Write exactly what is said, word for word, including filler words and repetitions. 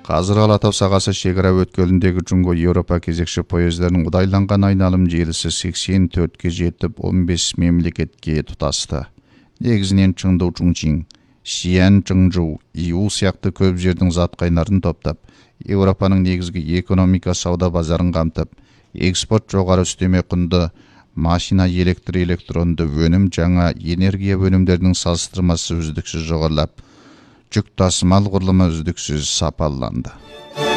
Қазір Алатау сағасы шекара өткеліндегі Жунго Еуропа кезекші поездерінің ұдайланған айналым желісі сексен төртке жетіп, он бес мемлекетке тұтасты. Негізінен Чыңду Чунчин, Шиян Чыңжу, Иу сияқты көп жердің затқайнарын топтап, Еуропаның негізгі экономика сауда базарын қамтып, экспорт жоғары үстеме құнды машина электр электронды өнім жаңа энергия өнімдерінің салыстырмасы үздіксіз жоғарылап, жүк тасымал құрылымы үздіксіз сапаланды.